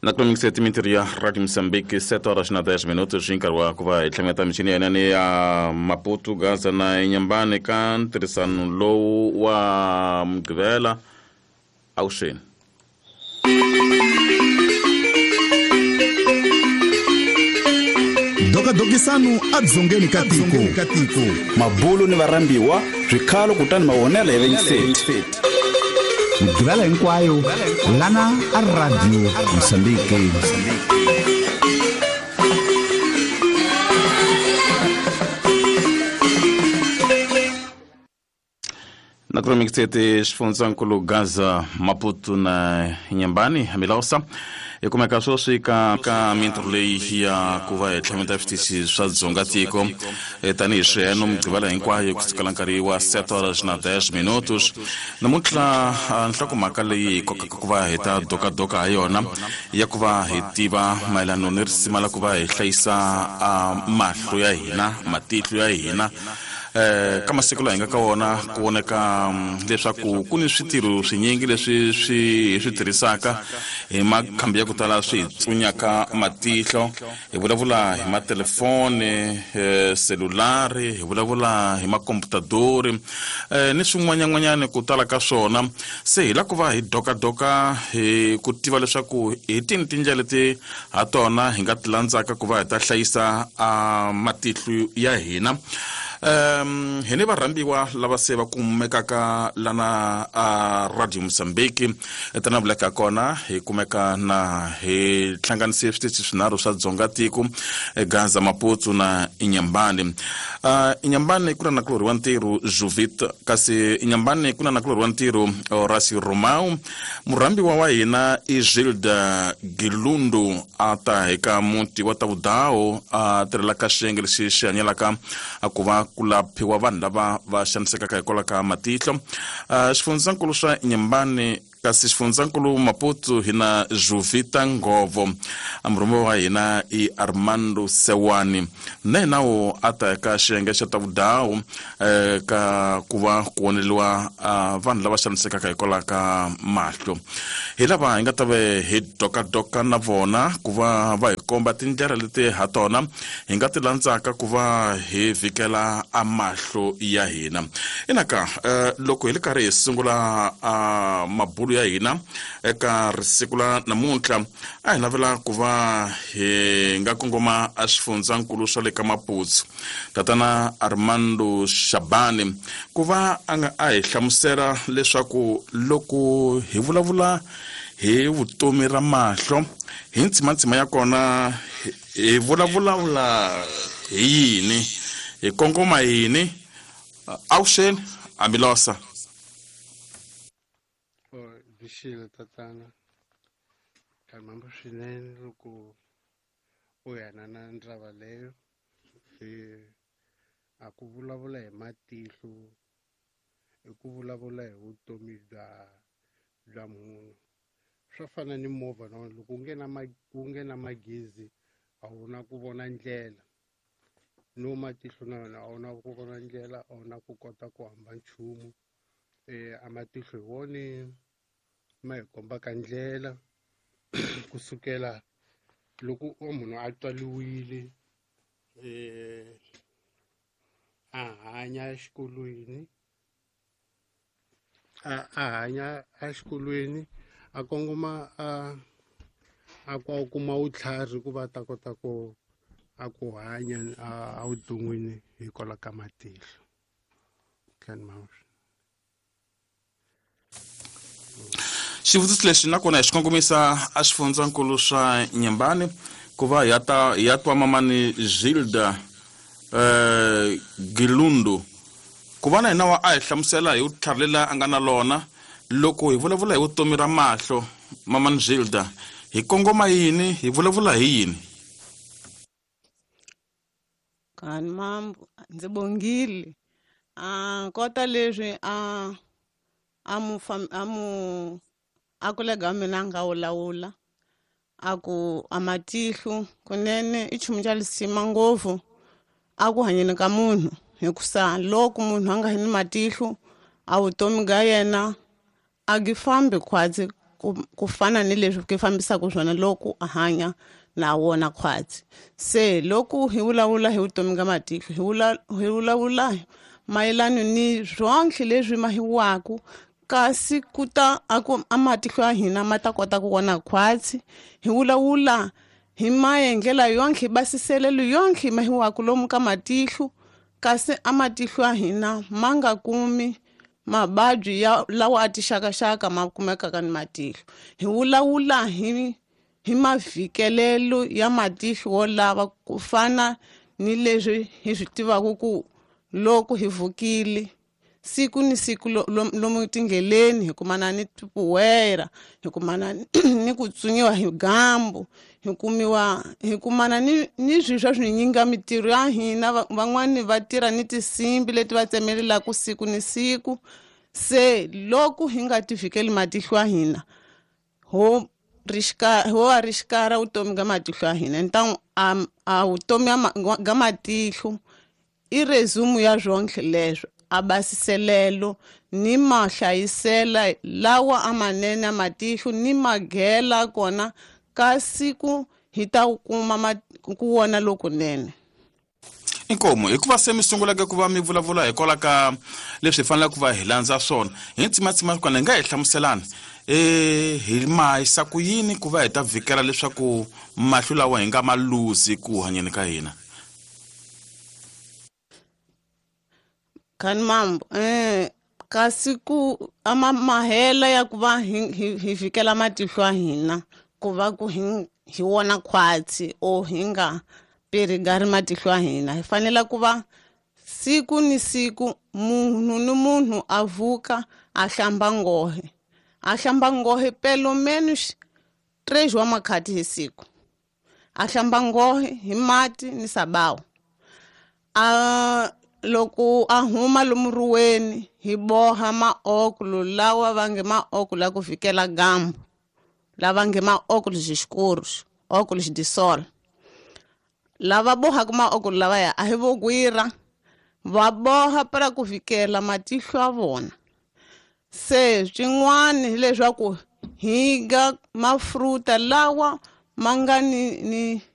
Nakulomi sentimetri ya Radio Moçambique 7h10 jinkarwa kuva itlameta mchini yanani ya Maputo Gaza na Inhambane kan Trisano Low wa Mgvela Aushin. Doka dokisanu adzongeni katiko mabulu ni varambiwa zvikalo kutani mawonela evenyiseti Mgvela hinkwayo lana a Radio Moçambique. Nakulomi sete Sfonzankulu Gaza Maputo na Inhambane Amilausa kumeka sosi ka mintrolei ya kuva etlamenta ftisi swadzonga tiko tani sheno mgvela hinkwayo kusikalankari wa 7h10 namutla nhlakumhaka leyi kuva heta doka ayona ya kuva hitiva maelano ni risimala kuva hi hlayisa mahlo ya hina matihlo ya hina ka masiku lawa hi nga ka wona ku voneka leswaku ku ni switirho swinyingi leswi swi tirhisaka hi makhambi ya ku tala swi tsunyaka matihlo hi vulavula hi matelefoni selulari hi vulavula hi makomputadori ni swin'wanyana ku tala ka swona se hi la ku va hi doka hi ku tiva leswaku hi tini tindlela leti ha tona hi nga ti landzaka ku va hi ta hlayisa matihlo ya hina hini varambiwa lava se va kumekaka lana Radio Moçambique etana vuleka kona hi kumeka na hi hlanganise switichi swinharhu swa dzonga tiko Gaza Maputo na Inhambane. Inhambane kuna na kulori wa ntirho Juvit kasi Inhambane kuna na kulori wa ntirho Horacio Romão. Murambiwa wa hina i Gilda Gilundu ata eka muti wa Tavudao tirhela ka xiyenge lexi xi hanyelaka ku va kulaphiwa vanhu lava va xanisekaka hikwalaho ka matihlo. Xifundzakulu swa Inhambane kasi xifundzakulu Maputo hina Juvita Ngovo. Murhumo wa hina i Armando Sewani na hinawo ata eka xiyenge xa Tavudao ka ku va ku voneliwa vanhu lava xanisekaka hikwalaho ka mahlo. Hi lava hi nga ta ve hi doka na vona ku va hi komba tindlela leti ha tona hi nga ti landzaka ku va hi vhikela mahlo ya hina. Inaka loko hi le karhi hi sungula mabulu ya hina eka risiku la namuntlha a hi navela ku va hi nga kongoma swifundzakulu swa le ka Maputo tatana Armando Shabane ku va a hi hlamusela leswaku loko hi vulavula hi vutomi ra mahlo hi ntsimantsima ya kona hi vulavula hi yini hi kongoma yini Aushen Amilosa. Vishile tatana kamamba swinene loko u yana na ndrava leyo a ku vulavula hi matihlo i ku vulavula hi vutomi bya munhu swa fana ni movha na loko ku nghena magezi a wu na ku vona ndlela no matihlo na wena a wu na ku vona ndlela a wu na ku kota ku hamba nchumu a matihlo hi wone ma hi kombaka ndlela kusukela loko munhu a tswaliwile a hanya exikolweni a kongoma a kuma vutlhari ku va ta kota ku ku hanya vuton'wini hikwalaho ka matihlo. Xivutiso lexi nakona hi xi kongomisa swifundzakulu swa Inhambane ku va hi ya twa mamani Gilda Gilundu ku va na hina wa a hi hlamusela hi vutlhari lela a nga na lona loko hi vulavula hi vutomi ra mahlo mamani Gilda hi kongoma yini hi vulavula hi yini. Kani mambo ndzi bongile kota leswi a kulega mina nga wulawula a ku amatihlo kunene i chumu xa lisima ngopfu a ku hanyeni ka munhu hikusa loko munhu a nga hini matihlo a vutomi ga yena a gi fambi khwatsi ku fana ni leswi ki fambisaka swona loko a hanya na wona khwatsi. Se loko hi vulavula hi vutomi ka matihlo hi vulavula mayelana ni zwontlhe leswi mahiwaku, kasi kuta amatihlo ya hina ma ta kota ku vona khwatsi. Hi vulavula hi maendlela yonke, basiselelo yonke mahiwaku lomu ka matihlo, kasi amatihlo ya hina ma nga kumi mababyi lawa a tixakaxaka ma kumekaka ni matihlo. Hi vulavula hi mavhikelelo ya matihlo wo lava ku fana ni leswi hi swi tivaka ku loko hi vukile siku ni siku lomu tindleleni hi kumana ni tipuwera, hi kumana ni ku tsunyiwa hi gambu, hi kumana ni swi swa swinyinga mitirho ya hina. Van'wani va tirha ni tisimbi leti va tsemelelaku siku ni siku. Se loko hi nga tivikeli matihlo ya hina ho wa rixikara vutomi ka matihlo ya hina. Ntangu a vutomi ka matihlo i resume ya zwontlhe leswo, a basiselelo ni mahlayisela lawa amanene matihlo ni maghela kona ka siku hi ta kuma ku wona lokunene. Inkomo hikuva se mi sunguleke ku va mi vulavula hikwalaho ka leswi hi faneleke ku va hi landza swona, hi tsimatsima kona hi nga hi hlamuselana hi mahisa ku yini ku va hi ta vhikela leswaku mahlo lawa hi nga ma luzi ku hanyeni ka hina. Khani mambo kasi ku mahela ya ku va hi vhikela matihlo ya hina ku va ku hi wona khwatsi o hi nga perigari matihlo ya hina, hi fanele ku va siku ni siku munhu ni munhu a vuka a hlamba ngohe pelo menos 3 wa makhati hi siku. A hlamba ngohe hi mati ni sabawu. Loko a huma lomu ruweni hi boha maokulu lawa va nge maokulu ya ku vhikela gambu, lava nge maokulu xikuru, óculos de sol. Lava bohaka maokulu lavaya a hi vogwira, va boha para ku vhikela matihlo ya vona. Se swin'wana hi leswaku hi ga mafruta lawa ma nga ni